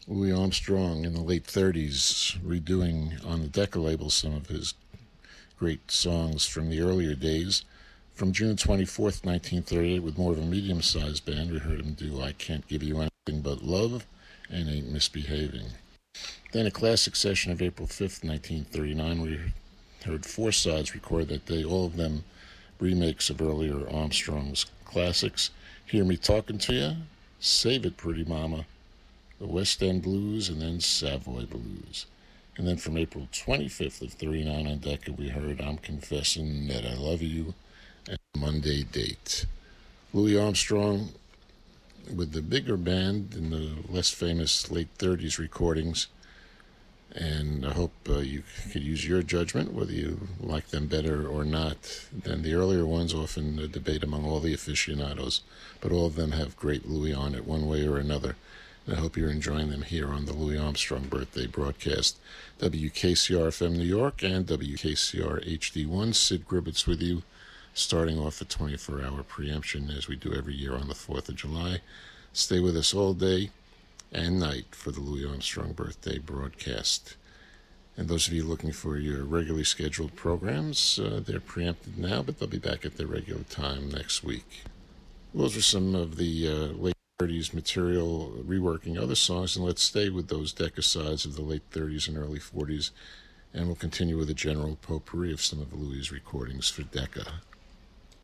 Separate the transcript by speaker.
Speaker 1: Louis Armstrong in the late 30s redoing on the Decca label some of his great songs from the earlier days. From June 24th, 1938, with more of a medium-sized band, we heard him do I Can't Give You Anything But Love and Ain't Misbehaving. Then a classic session of April 5th, 1939, we heard four sides recorded that day, all of them remakes of earlier Armstrong's classics. Hear Me Talking to Ya, Save It Pretty Mama, the West End Blues, and then Savoy Blues. And then from April 25th of 39 on Decca, we heard I'm Confessing That I Love You and Monday Date. Louis Armstrong with the bigger band in the less famous late 30s recordings. And I hope you could use your judgment whether you like them better or not than the earlier ones, often a debate among all the aficionados. But all of them have great Louis on it one way or another. And I hope you're enjoying them here on the Louis Armstrong birthday broadcast. WKCR-FM New York and WKCR HD1. Sid Gribbets with you, starting off a 24-hour preemption as we do every year on the 4th of July. Stay with us all day and night for the Louis Armstrong birthday broadcast. And those of you looking for your regularly scheduled programs, they're preempted now, but they'll be back at their regular time next week. Those are some of the late 30s material, reworking other songs, and let's stay with those Decca sides of the late 30s and early 40s, and we'll continue with a general potpourri of some of Louis' recordings for Decca.